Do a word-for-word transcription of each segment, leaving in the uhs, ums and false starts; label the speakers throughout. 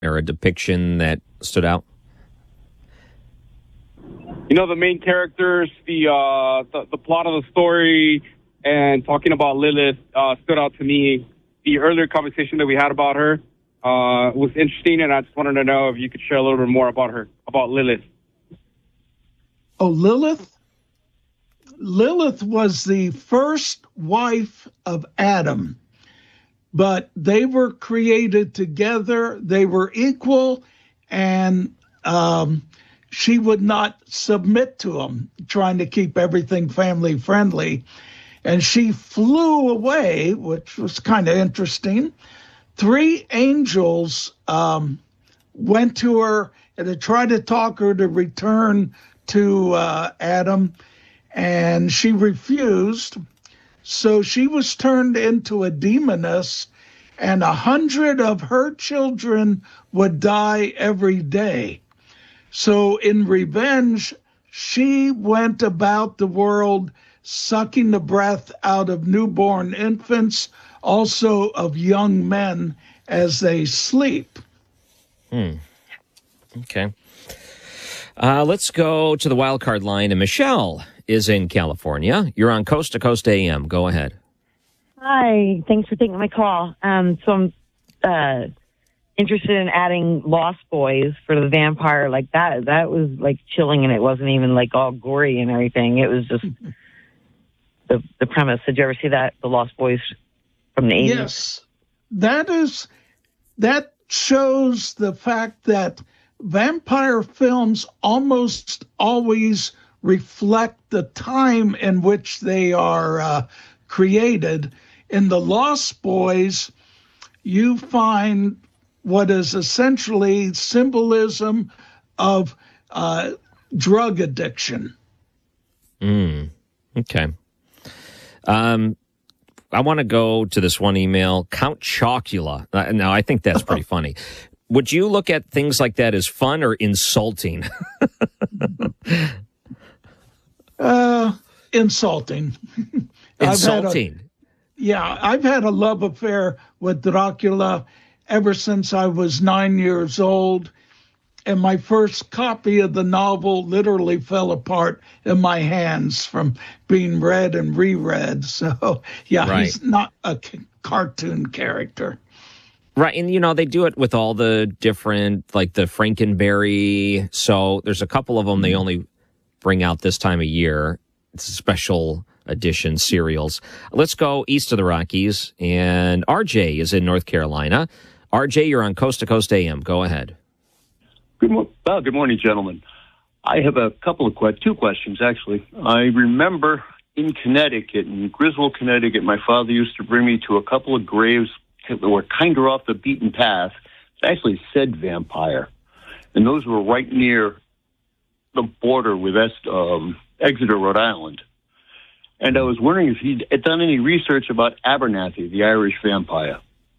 Speaker 1: or a depiction that stood out?
Speaker 2: You know, the main characters, the uh, the, the plot of the story, and talking about Lilith uh, stood out to me. The earlier conversation that we had about her uh, was interesting, and I just wanted to know if you could share a little bit more about her, about Lilith.
Speaker 3: Oh, Lilith? Lilith was the first wife of Adam, but they were created together. They were equal, and um, she would not submit to him, trying to keep everything family friendly. And she flew away, which was kind of interesting. Three angels um, went to her and they tried to talk her to return to uh, Adam, and she refused. So she was turned into a demoness, and a hundred of her children would die every day. So in revenge, she went about the world sucking the breath out of newborn infants, also of young men as they sleep.
Speaker 1: Hmm. Okay. Uh, let's go to the wild card line, and Michelle is in California. You're on Coast to Coast A M. Go ahead.
Speaker 4: Hi. Thanks for taking my call. Um, so I'm uh, interested in adding Lost Boys for the vampire. Like that, that was like chilling, and it wasn't even like all gory and everything. It was just the the premise. Did you ever see that, the Lost Boys from the eighties?
Speaker 3: Yes, that is that shows the fact that vampire films almost always reflect the time in which they are uh, created. In the Lost Boys, you find what is essentially symbolism of uh, drug addiction.
Speaker 1: Mm, okay. Um, I want to go to this one email, Count Chocula. Uh, now, I think that's pretty funny. Would you look at things like that as fun or insulting?
Speaker 3: uh, insulting.
Speaker 1: Insulting.
Speaker 3: I've a, yeah, I've had a love affair with Dracula ever since I was nine years old. And my first copy of the novel literally fell apart in my hands from being read and reread. So, yeah, right. He's not a c- cartoon character.
Speaker 1: Right, and, you know, they do it with all the different, like the Frankenberry. So there's a couple of them they only bring out this time of year. It's special edition serials. Let's go east of the Rockies, and R J is in North Carolina. R J, you're on Coast to Coast A M. Go ahead.
Speaker 5: Good, mo- well, good morning, gentlemen. I have a couple of que- two questions, actually. I remember in Connecticut, in Griswold, Connecticut, my father used to bring me to a couple of graves that were kind of off the beaten path. It actually said vampire. And those were right near the border with Est- um, Exeter, Rhode Island. And I was wondering if he'd done any research about Abernathy, the Irish vampire.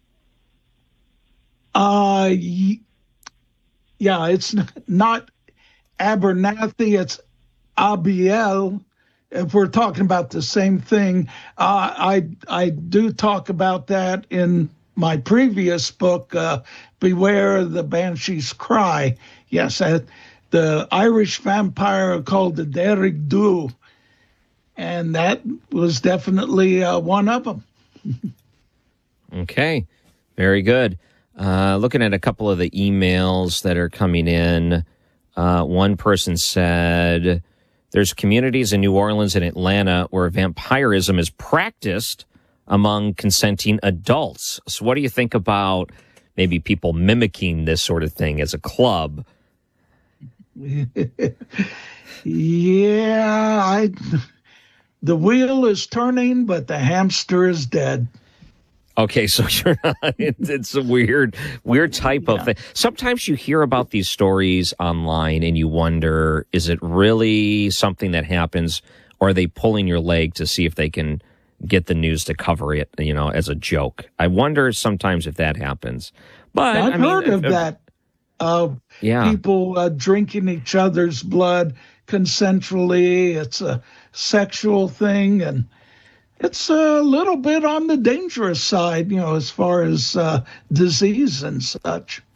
Speaker 3: Uh, y- yeah, it's not Abernathy, it's Abiel. If we're talking about the same thing, uh, I I do talk about that in my previous book, uh, Beware the Banshee's Cry. Yes, uh, the Irish vampire called the Derrig Dhu, and that was definitely uh, one of them.
Speaker 1: Okay, very good. Uh, looking at a couple of the emails that are coming in, uh, one person said, there's communities in New Orleans and Atlanta where vampirism is practiced among consenting adults. So what do you think about maybe people mimicking this sort of thing as a club?
Speaker 3: yeah, I, the wheel is turning, but the hamster is dead.
Speaker 1: Okay, so you're not, it's, it's a weird, weird type yeah. of thing. Sometimes you hear about these stories online and you wonder, is it really something that happens, or are they pulling your leg to see if they can get the news to cover it, you know, as a joke? I wonder sometimes if that happens. But
Speaker 3: I've
Speaker 1: I mean,
Speaker 3: heard of
Speaker 1: uh,
Speaker 3: that. Uh,
Speaker 1: yeah.
Speaker 3: People uh, drinking each other's blood consensually. It's a sexual thing, and it's a little bit on the dangerous side, you know, as far as uh, disease and such.